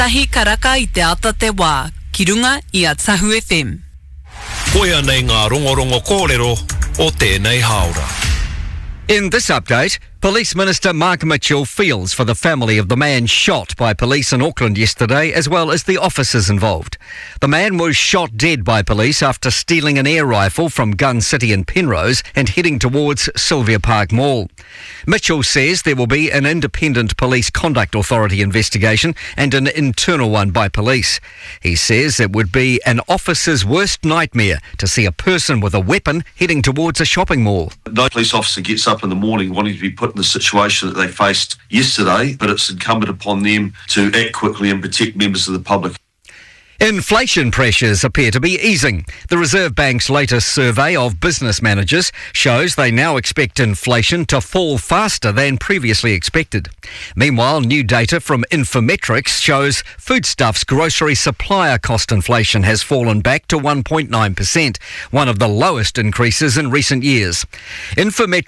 Tahi karaka I te ata te wā, ki runga I a Tahu FM. Koia nei ngā rongorongo kōrero o tēnei haora. In this update, Police Minister Mark Mitchell feels for the family of the man shot by police in Auckland yesterday, as well as the officers involved. The man was shot dead by police after stealing an air rifle from Gun City in Penrose and heading towards Sylvia Park Mall. Mitchell says there will be an independent Police Conduct Authority investigation and an internal one by police. He says it would be an officer's worst nightmare to see a person with a weapon heading towards a shopping mall. No police officer gets up in the morning wanting to be put in the situation that they faced yesterday, but it's incumbent upon them to act quickly and protect members of the public. Inflation pressures appear to be easing. The Reserve Bank's latest survey of business managers shows they now expect inflation to fall faster than previously expected. Meanwhile, new data from Infometrics shows foodstuffs grocery supplier cost inflation has fallen back to 1.9%, one of the lowest increases in recent years. Infometrics